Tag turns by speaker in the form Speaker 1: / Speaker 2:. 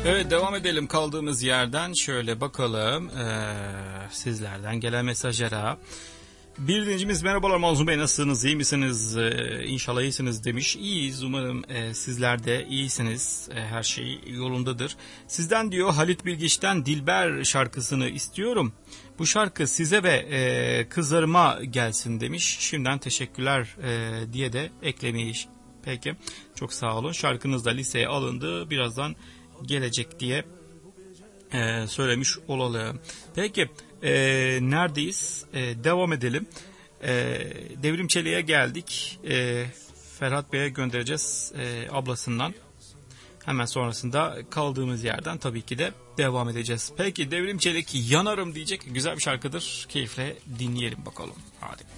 Speaker 1: Evet, devam edelim kaldığımız yerden. Şöyle bakalım sizlerden gelen mesajlara. Bir dinleyicimiz merhabalar Mazlum Bey, nasılsınız, iyi misiniz, İnşallah iyisiniz demiş. İyiyiz, umarım sizler de iyisiniz, her şey yolundadır. Sizden diyor Halit Bilgiç'ten Dilber şarkısını istiyorum. Bu şarkı size ve kızlarıma gelsin demiş. Şimdiden teşekkürler diye de eklemeyi. Peki, çok sağ olun. Şarkınız da listeye alındı, birazdan gelecek diye söylemiş olalım. Peki, neredeyiz? Devam edelim. Devrim Çelik'e geldik. Ferhat Bey'e göndereceğiz ablasından. Hemen sonrasında kaldığımız yerden tabii ki de devam edeceğiz. Peki, Devrim Çelik Yanarım diyecek güzel bir şarkıdır. Keyifle dinleyelim bakalım. Hadi.